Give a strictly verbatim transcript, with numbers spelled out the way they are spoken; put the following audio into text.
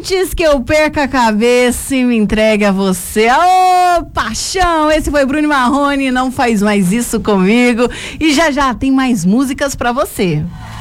Antes que eu perca a cabeça e me entregue a você. Ô, paixão! Esse foi Bruno Marrone, Não Faz Mais Isso Comigo. E já já tem mais músicas pra você.